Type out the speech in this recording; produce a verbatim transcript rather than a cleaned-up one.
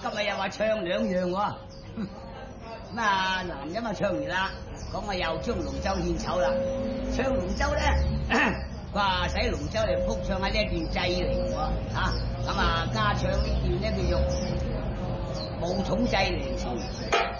今日又話唱兩樣喎。咁啊，男音啊唱完啦，咁我又將龍舟獻醜啦。唱龍舟咧，哇！使龍舟嚟復唱下呢一段祭嚟喎，嚇咁啊加唱呢段咧叫做武松祭嚟。